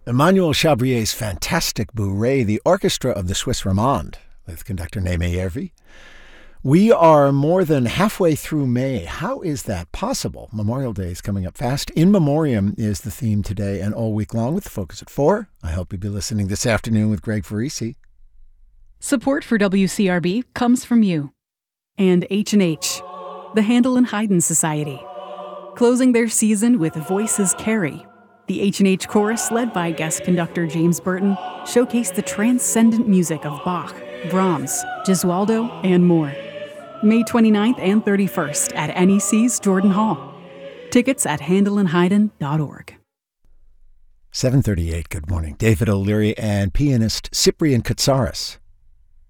Emmanuel Chabrier's fantastic Bourrée, the orchestra of the Swiss Romande, with conductor Naime Yervi. We are more than halfway through May. How is that possible? Memorial Day is coming up fast. In Memoriam is the theme today and all week long with the focus at 4. I hope you'll be listening this afternoon with Greg Farisi. Support for WCRB comes from you. And H&H, the Handel and Haydn Society. Closing their season with Voices Carry. The H&H Chorus, led by guest conductor James Burton, showcased the transcendent music of Bach, Brahms, Gesualdo, and more. May 29th and 31st at NEC's Jordan Hall. Tickets at handelandhaydn.org. 7:38, good morning. David O'Leary and pianist Cyprian Katsaris